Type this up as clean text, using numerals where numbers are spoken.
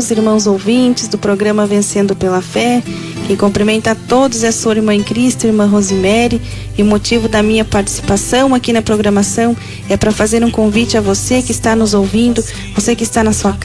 irmãos ouvintes do programa Vencendo pela Fé. Quem cumprimenta a todos é a sua irmã em Cristo, irmã Rosemary, e o motivo da minha participação aqui na programação é para fazer um convite a você que está nos ouvindo, você que está na sua